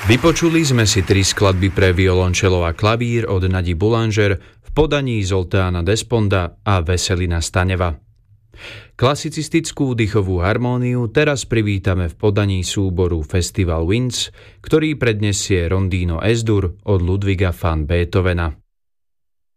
Vypočuli sme si 3 skladby pre violončelo a klavír od Nadi Boulanger v podaní Zoltána Desponda a Veselina Staneva. Klasicistickú dýchovú harmóniu teraz privítame v podaní súboru Festival Winds, ktorý prednesie Rondino S-dur od Ludwiga van Beethovena.